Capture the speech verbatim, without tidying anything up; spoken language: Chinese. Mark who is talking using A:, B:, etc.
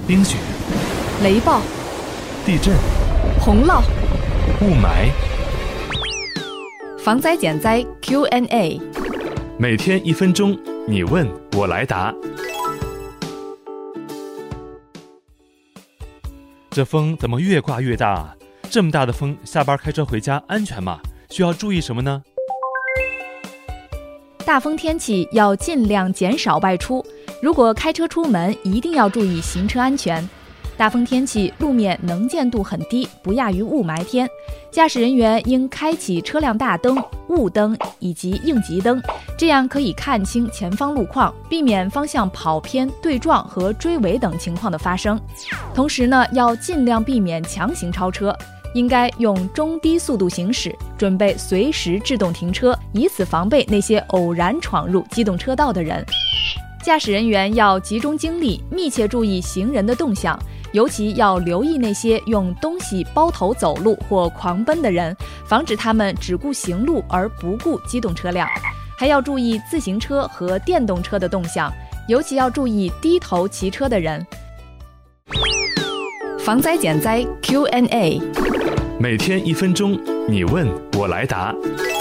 A: 冰雪、
B: 雷暴、
A: 地震、
B: 洪涝、
A: 雾霾。
B: 防灾减灾 Q and A，
A: 每天一分钟，你问我来答。这风怎么越刮越大啊？这么大的风，下班开车回家安全吗？需要注意什么呢？
B: 大风天气要尽量减少外出，如果开车出门，一定要注意行车安全。大风天气，路面能见度很低，不亚于雾霾天。驾驶人员应开启车辆大灯、雾灯以及应急灯，这样可以看清前方路况，避免方向跑偏、对撞和追尾等情况的发生。同时呢，要尽量避免强行超车，应该用中低速度行驶，准备随时制动停车，以此防备那些偶然闯入机动车道的人。驾驶人员要集中精力，密切注意行人的动向，尤其要留意那些用东西包头走路或狂奔的人，防止他们只顾行路而不顾机动车辆。还要注意自行车和电动车的动向，尤其要注意低头骑车的人。防灾减灾 Q and A，
A: 每天一分钟，你问我来答。